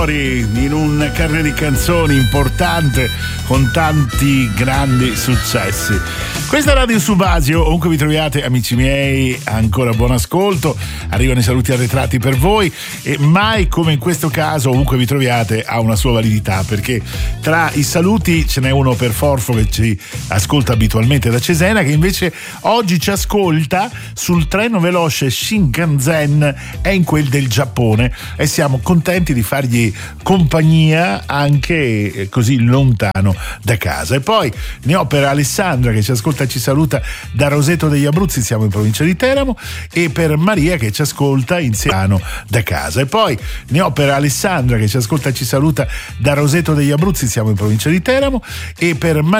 in un carrello di canzoni importante con tanti grandi successi. Questa è Radio Subasio, ovunque vi troviate, amici miei, ancora buon ascolto. Arrivano i saluti arretrati per voi e mai come in questo caso, ovunque vi troviate, ha una sua validità, perché tra i saluti ce n'è uno per Forfo che ci ascolta abitualmente da Cesena, che invece oggi ci ascolta sul treno veloce Shinkansen e in quel del Giappone, e siamo contenti di fargli compagnia anche così lontano da casa. E poi ne ho per Alessandra che ci ascolta e ci saluta da Roseto degli Abruzzi, siamo in provincia di Teramo, e per Maria che ci ascolta in Siano da casa. E poi ne ho per Alessandra che ci ascolta e ci saluta da Roseto degli Abruzzi, siamo in provincia di Teramo, e per